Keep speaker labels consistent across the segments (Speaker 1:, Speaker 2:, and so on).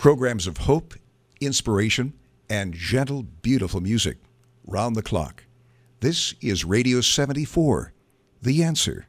Speaker 1: Programs of hope, inspiration, and gentle, beautiful music round the clock. This is Radio 74, The Answer.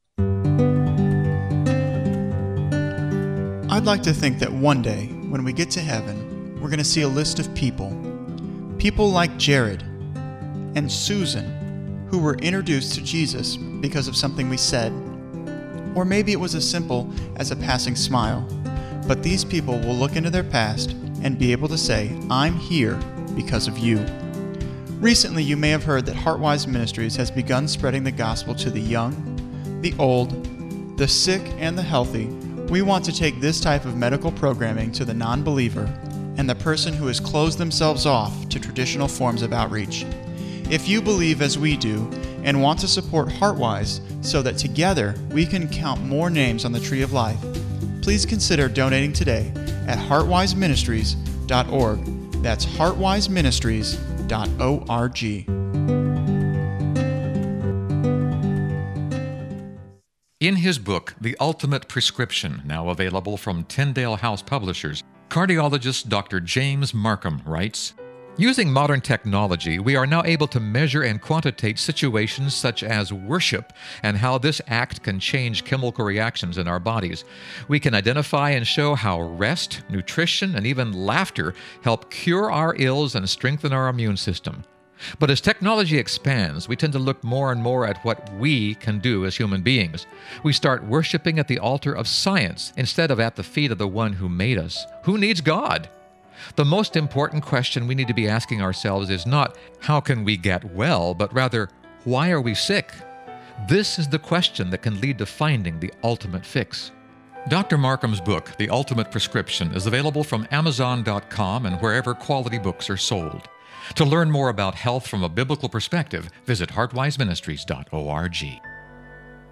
Speaker 2: I'd like to think that one day, when we get to heaven, we're going to see a list of people. People like Jared and Susan, who were introduced to Jesus because of something we said. Or maybe it was as simple as a passing smile. But these people will look into their past and be able to say, I'm here because of you. Recently, you may have heard that Heartwise Ministries has begun spreading the gospel to the young, the old, the sick, and the healthy. We want to take this type of medical programming to the non-believer and the person who has closed themselves off to traditional forms of outreach. If you believe as we do and want to support Heartwise so that together we can count more names on the Tree of Life, please consider donating today at heartwiseministries.org. That's heartwiseministries.org.
Speaker 3: In his book, The Ultimate Prescription, now available from Tyndale House Publishers, cardiologist Dr. James Marcum writes, using modern technology, we are now able to measure and quantitate situations such as worship and how this act can change chemical reactions in our bodies. We can identify and show how rest, nutrition, and even laughter help cure our ills and strengthen our immune system. But as technology expands, we tend to look more and more at what we can do as human beings. We start worshiping at the altar of science instead of at the feet of the one who made us. Who needs God? The most important question we need to be asking ourselves is not, how can we get well, but rather, why are we sick? This is the question that can lead to finding the ultimate fix. Dr. Marcum's book, The Ultimate Prescription, is available from Amazon.com and wherever quality books are sold. To learn more about health from a biblical perspective, visit heartwiseministries.org.